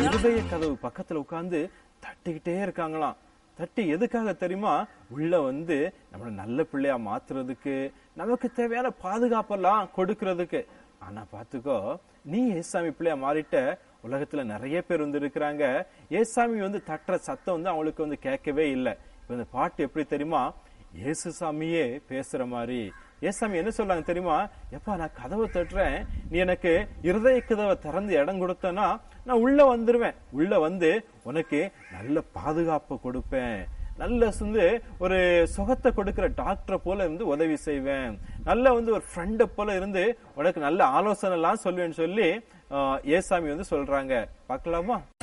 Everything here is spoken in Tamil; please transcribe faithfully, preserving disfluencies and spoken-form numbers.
இருதய கதவு பக்கத்துல உட்கார்ந்து தட்டிக்கிட்டே இருக்காங்களாம். தட்டி எதுக்காக தெரியுமா? உள்ள வந்து நம்மள நல்ல பிள்ளையா மாத்துறதுக்கு, நமக்கு தேவையான பாதுகாப்பெல்லாம் கொடுக்கறதுக்கு. ஆனா பாத்துக்கோ, நீ ஏசாமி பிள்ளையா மாறிட்ட. உலகத்துல நிறைய பேர் வந்து இருக்கிறாங்க, ஏசாமி வந்து தட்டுற சத்தம் வந்து அவங்களுக்கு வந்து கேட்கவே இல்லை. இப்ப இந்த பாட்டு எப்படி தெரியுமா? ஏசு சாமியே பேசுற மாதிரி. ஏசாமி என்ன சொல்றாங்க தெரியுமா? எப்பா, நான் கதவை தட்டுறேன், நீ எனக்கு இருதய கதவை திறந்து இடம் கொடுத்தனா நான் உள்ள வந்துருவேன். உள்ள வந்து உனக்கு நல்ல பாதுகாப்பு கொடுப்பேன், நல்ல வந்து ஒரு சுகத்தை கொடுக்கிற டாக்டரை போல இருந்து உதவி செய்வேன், நல்ல வந்து ஒரு ஃப்ரெண்ட போல இருந்து உனக்கு நல்ல ஆலோசனை எல்லாம் சொல்லுவேன்னு சொல்லி ஏசாமி வந்து சொல்றாங்க. பார்க்கலாமா?